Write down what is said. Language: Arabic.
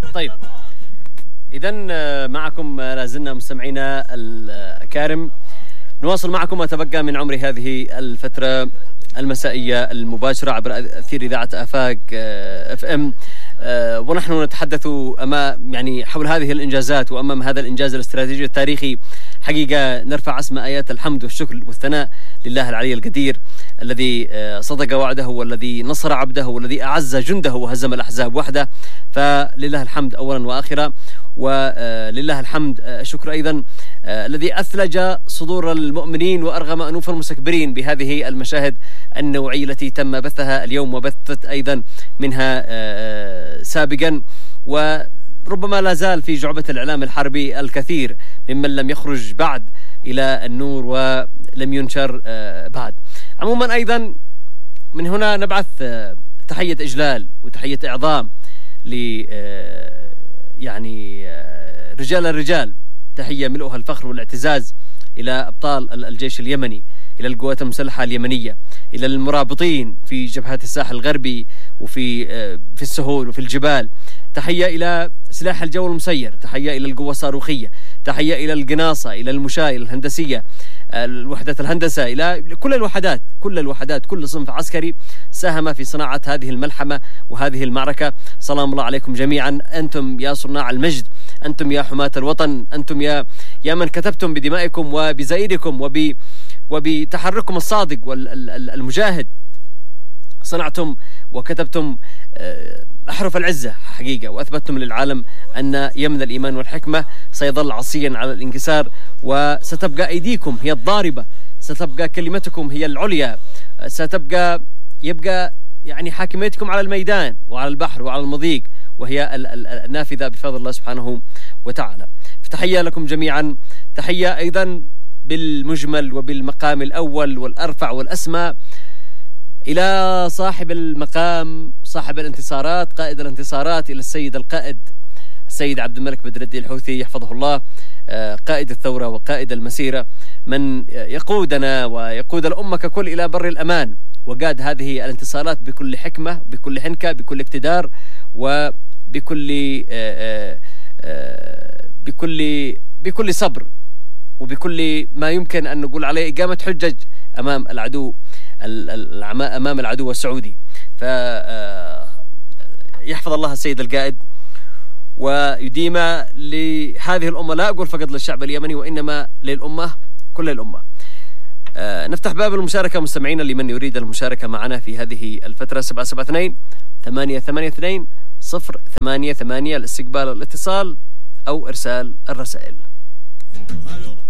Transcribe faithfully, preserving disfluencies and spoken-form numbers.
طيب إذن معكم لازلنا مستمعينا الأكارم، نواصل معكم ما تبقى من عمر هذه الفترة المسائية المباشرة عبر أثير إذاعة آفاق اف ام، ونحن نتحدث أمام يعني حول هذه الإنجازات وأمام هذا الإنجاز الاستراتيجي التاريخي. حقيقة نرفع أسماء آيات الحمد والشكر والثناء لله العلي القدير الذي صدق وعده والذي نصر عبده والذي أعز جنده وهزم الأحزاب وحده، فلله الحمد أولا وآخرا. ولله الحمد الشكر أيضا الذي أثلج صدور المؤمنين وأرغم أنوف المستكبرين بهذه المشاهد النوعية التي تم بثها اليوم وبثت أيضا منها سابقا، وربما لا زال في جعبة الإعلام الحربي الكثير ممن لم يخرج بعد إلى النور ولم ينشر بعد. عموما أيضا من هنا نبعث تحية إجلال وتحية إعظام ل يعني رجال الرجال، تحية ملؤها الفخر والاعتزاز إلى أبطال الجيش اليمني، إلى القوات المسلحة اليمنية، إلى المرابطين في جبهات الساحل الغربي وفي في السهول وفي الجبال، تحية إلى سلاح الجو المسير، تحية إلى القوة الصاروخية، تحية إلى القناصة، إلى المشاة، إلى الهندسية، الوحدة الهندسة، إلى كل الوحدات كل الوحدات كل صنف عسكري ساهم في صناعة هذه الملحمة وهذه المعركة. سلام الله عليكم جميعا، أنتم يا صناع المجد، أنتم يا حماة الوطن، أنتم يا يا من كتبتم بدمائكم وبزائدكم وب وبتحرككم الصادق والمجاهد، صنعتم وكتبتم أحرف العزة حقيقة، وأثبتتم للعالم أن يمن الإيمان والحكمة سيظل عصيا على الانكسار، وستبقى أيديكم هي الضاربة، ستبقى كلمتكم هي العليا، ستبقى يبقى يعني حاكميتكم على الميدان وعلى البحر وعلى المضيق، وهي النافذة بفضل الله سبحانه وتعالى. فتحية لكم جميعا، تحية أيضا بالمجمل وبالمقام الأول والأرفع والأسمى إلى صاحب المقام صاحب الانتصارات قائد الانتصارات، إلى السيد القائد السيد عبد الملك بدر الدين الحوثي يحفظه الله، قائد الثورة وقائد المسيرة، من يقودنا ويقود الأمة ككل إلى بر الأمان، وقاد هذه الانتصارات بكل حكمة بكل حنكة بكل اقتدار وبكل بكل بكل صبر وبكل ما يمكن أن نقول عليه إقامة حجج أمام العدو أمام العدو السعودي. فيحفظ الله السيد القائد ويديم لهذه الأمة، لا أقول فقط للشعب اليمني وإنما للأمة كل الأمة. نفتح باب المشاركة مستمعينا لمن يريد المشاركة معنا في هذه الفترة سبعة سبعة اثنين ثمانية ثمانية اثنين صفر ثمانية ثمانية لاستقبال الاتصال أو إرسال الرسائل.